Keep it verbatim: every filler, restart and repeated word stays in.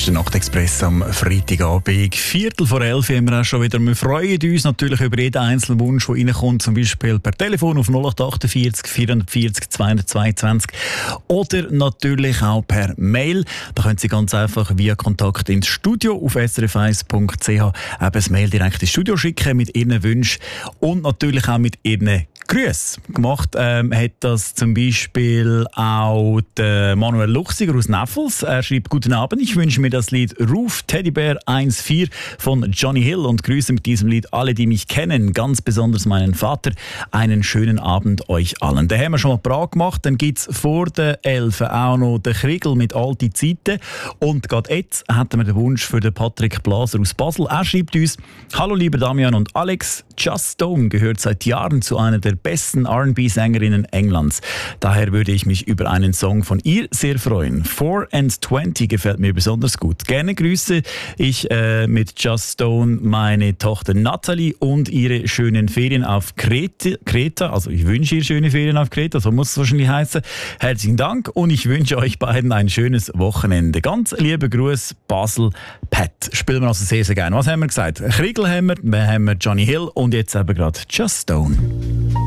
ist der Nachtexpress am Freitagabend. Viertel vor elf haben wir auch schon wieder. Wir freuen uns natürlich über jeden einzelnen Wunsch, der reinkommt, zum Beispiel per Telefon auf null acht achtundvierzig vierhundertvierzig zweihundertzweiundzwanzig oder natürlich auch per Mail. Da können Sie ganz einfach via Kontakt ins Studio auf s r f eins punkt c h eben das Mail direkt ins Studio schicken mit Ihren Wünschen und natürlich auch mit Ihren Grüße. Gemacht ähm, hat das zum Beispiel auch der Manuel Luchsiger aus Neffels. Er schreibt: Guten Abend, ich wünsche mir das Lied Ruf Teddybär eins vier von Johnny Hill und grüße mit diesem Lied alle, die mich kennen, ganz besonders meinen Vater. Einen schönen Abend euch allen. Den haben wir schon mal parat gemacht. Dann gibt es vor der elf auch noch den Kriegel mit «Alte Zeiten». Und gerade jetzt hätten wir den Wunsch für den Patrick Blaser aus Basel. Er schreibt uns: Hallo liebe Damian und Alex, Just Stone gehört seit Jahren zu einer der besten R and B-Sängerinnen Englands. Daher würde ich mich über einen Song von ihr sehr freuen. four and twenty gefällt mir besonders gut. Gerne grüße ich äh, mit Just Stone meine Tochter Natalie und ihre schönen Ferien auf Kreta. Kreta. Also ich wünsche ihr schöne Ferien auf Kreta, so muss es wahrscheinlich heißen. Herzlichen Dank und ich wünsche euch beiden ein schönes Wochenende. Ganz liebe Grüße, Basel, Pat. Spielen wir also sehr, sehr gerne. Was haben wir gesagt? Kriegel haben wir, wir haben Johnny Hill und jetzt eben gerade Just Stone.